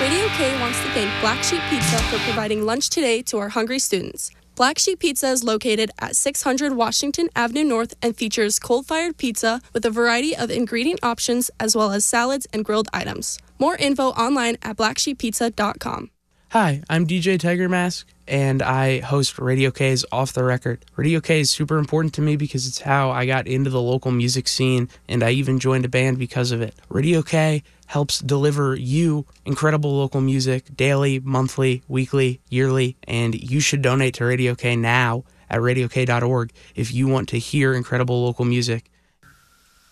Radio K wants to thank Black Sheep Pizza for providing lunch today to our hungry students. Black Sheep Pizza is located at 600 Washington Avenue North and features coal-fired pizza with a variety of ingredient options as well as salads and grilled items. More info online at blacksheeppizza.com. Hi, I'm DJ Tiger Mask, and I host Radio K's Off the Record. Radio K is super important to me because it's how I got into the local music scene, and I even joined a band because of it. Radio K helps deliver you incredible local music daily, monthly, weekly, yearly, and you should donate to Radio K now at radiok.org if you want to hear incredible local music.